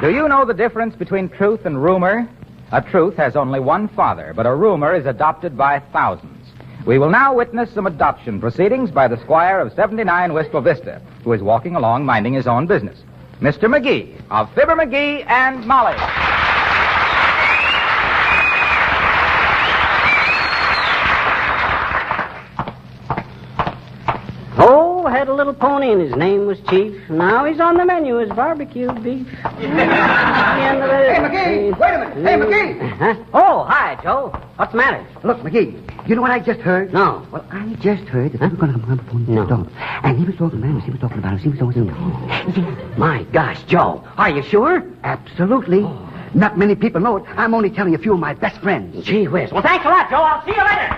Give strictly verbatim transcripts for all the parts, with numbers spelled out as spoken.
Do you know the difference between truth and rumor? A truth has only one father, but a rumor is adopted by thousands. We will now witness some adoption proceedings by the squire of seventy-nine Wistful Vista, who is walking along minding his own business. Mister McGee of Fibber McGee and Molly. Oh, had a little pony and his name was Chief. Now he's on the menu as barbecue beef. Hey, McGee, wait a minute. Hey, McGee. Huh? Oh, hi, Joe. What's the matter? Look, McGee, you know what I just heard? No. Well, I just heard that huh? you were going to come on the phone No. dog. And he was talking about us. He was talking about us. He was talking about us. My gosh, Joe. Are you sure? Absolutely. Oh. Not many people know it. I'm only telling a few of my best friends. Gee whiz. Well, thanks a lot, Joe. I'll see you later.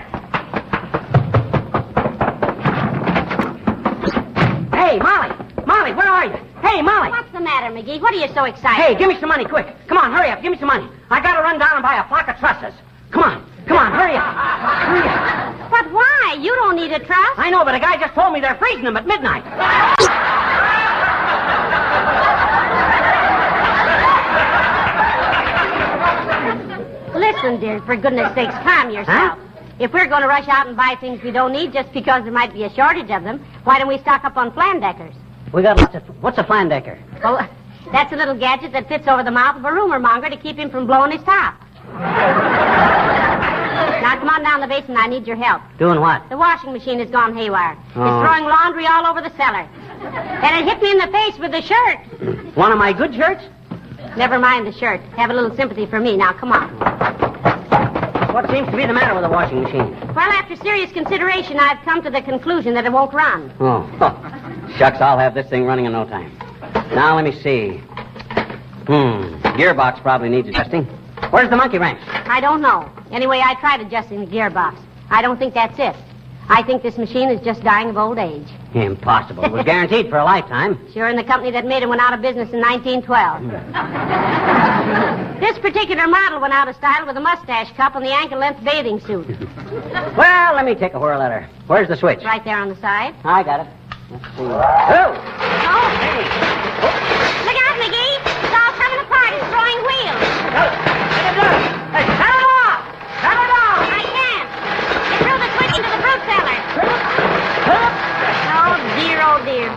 Hey, Molly. Molly, where are you? Hey, Molly. What's the matter, McGee? What are you so excited? Hey, give me some money, quick. Come on, hurry up. Give me some money. I got to run down and buy a flock of trusses. Come on. Come on, hurry up. Hurry up. But why? You don't need a truss. I know, but a guy just told me they're freezing them at midnight. Listen, dear, for goodness sakes, calm yourself. Huh? If we're going to rush out and buy things we don't need just because there might be a shortage of them, why don't we stock up on Flandeckers? We got lots of... What's a Flandecker? Well, that's a little gadget that fits over the mouth of a rumor monger to keep him from blowing his top. Now, come on down the basement. I need your help. Doing what? The washing machine has gone haywire. Oh. It's throwing laundry all over the cellar. And it hit me in the face with the shirt. One of my good shirts? Never mind the shirt. Have a little sympathy for me. Now, come on. What seems to be the matter with the washing machine? Well, after serious consideration, I've come to the conclusion that it won't run. Oh. oh. Shucks, I'll have this thing running in no time. Now, let me see. Hmm. Gearbox probably needs adjusting. Where's the monkey wrench? I don't know. Anyway, I tried adjusting the gearbox. I don't think that's it. I think this machine is just dying of old age. Impossible. It was guaranteed for a lifetime. Sure, and the company that made it went out of business in nineteen twelve. This particular model went out of style with a mustache cup and the ankle-length bathing suit. Well, let me take a whirl at her. Where's the switch? Right there on the side. I got it. Let's see. Oh! Oh! Hey. Look out, McGee! It's all coming apart. It's throwing wheels. Oh! Get it done! Hey, turn it off! Turn it off! I can't. It threw the switch into the fruit cellar. Oh, dear, oh, dear.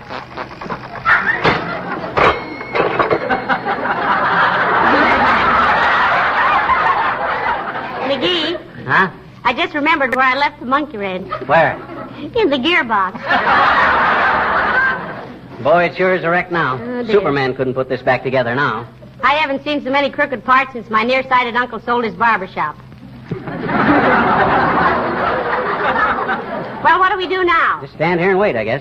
McGee. Huh? I just remembered where I left the monkey wrench. Where? In the gearbox. Boy, it sure is a wreck now. Oh, dear. Superman couldn't put this back together now. I haven't seen so many crooked parts since my nearsighted uncle sold his barber shop. Well, what do we do now? Just stand here and wait, I guess.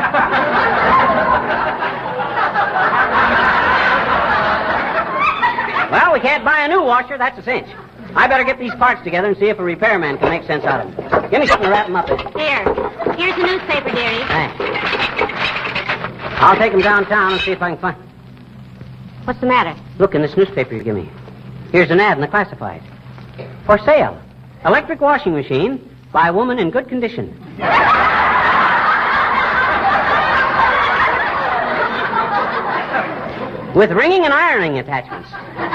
Well, we can't buy a new washer, that's a cinch. I better get these parts together and see if a repairman can make sense out of them. Give me something to wrap them up in. Here. Here's the newspaper, dearie. Thanks. I'll take them downtown and see if I can find... What's the matter? Look in this newspaper you give me. Here's an ad in the classified. For sale. Electric washing machine by a woman in good condition. With ringing and ironing attachments.